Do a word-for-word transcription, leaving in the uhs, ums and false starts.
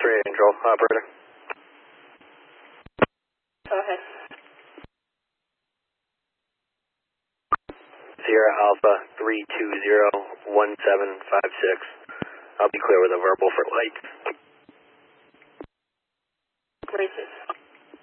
three Angel, operator. Go ahead. Sierra Alpha three two zero one seven five six. I'll be clear with a verbal for lights. Racist.